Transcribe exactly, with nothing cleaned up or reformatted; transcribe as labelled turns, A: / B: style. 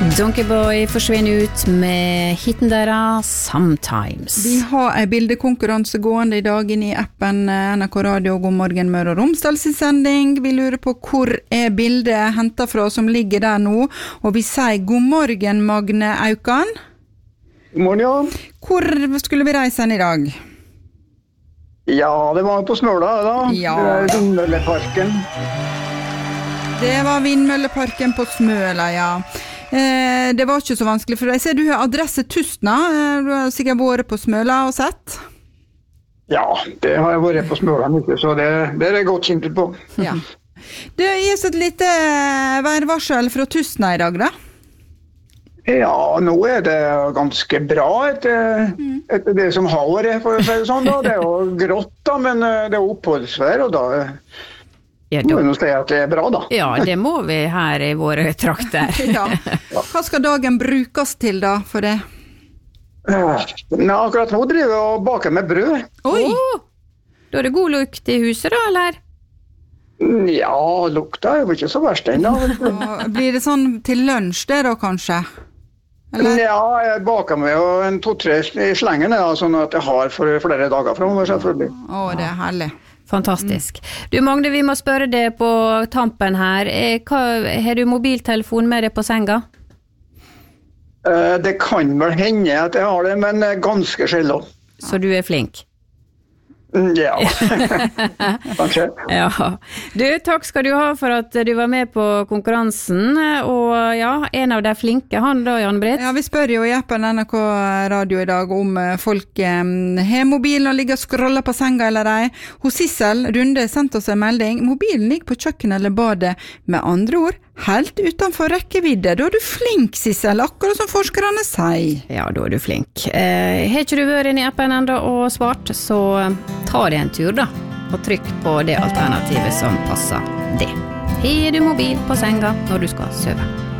A: Donkeyboy forsvinner ut med hitten deres Sometimes.
B: Vi har en bildekonkurranse gående i dag inn i appen N R K Radio God morgen Møre og Romsdal sin sending. Vi lurer på hvor er bildet hentet fra som ligger der nå, og vi sier god morgen Magne Aukan.
C: God morgen, ja.
B: Hvor skulle vi reise i dag?
C: Ja, det var på Smøla da.
B: Ja.
C: Det er Vindmølleparken.
B: Det var Vindmølleparken på Smøla, ja. Eh, det var ikke så vanskelig for deg. Jeg ser du har adresse Tustna. Eh, du har sikkert vært på Smøla og sett.
C: Ja, det har jeg vært på Smøla mye, så det, det er jeg godt kjent på.
B: Ja. Du gir oss et lite værvarsel fra Tustna i dag, da?
C: Ja, nå er det ganske bra etter, mm. etter det som har vært, for å si det sånn. Da. Det er jo grått, da, men det er oppholdsvær, og da... Ja, da må vi si at det er bra da.
A: Ja, det må vi her i våre trakter.
B: Ja. Hva skal dagen brukes til da for det?
C: Nei, akkurat nå driver jeg og baker med brød.
A: Oi! Oh, da er det god lukt i huset da, eller?
C: Ja, lukta er jo ikke så verst ennå.
B: Blir det sånn til lunsj det da, kanskje? Eller?
C: Ja, jeg baker med en to-tre i slengen, ja, sånn at jeg har for flere dager fremover, selvfølgelig.
B: Å, det er herlig.
A: Fantastisk. Du Magne, vi må spørre deg på tampen her. Hva, har du mobiltelefon med deg på senga?
C: Uh, det kan vel hende at jeg har det, men ganske sjelden.
A: Så du er flink?
C: Ja, kanskje.
A: Ja. Du, takk skal du ha for at du var med på konkurransen, og ja, en av de flinke, han da, Jan-Britt?
B: Ja, vi spør jo i appen N R K Radio i dag om folk eh, har mobilen og ligger og scroller på senga eller ei. Hos Sissel Runde sendte oss en melding. Mobilen ligger på kjøkken eller badet, med andre ord, helt utenfor rekkevidde. Da er du flink, Sissel, akkurat som forskerne sier.
A: Ja, da er du flink. Eh, har ikke du vært inne i appen enda og svart, så ta det en tur da, og trykk på det alternativet som passer det. Har du mobil på senga når du skal sove?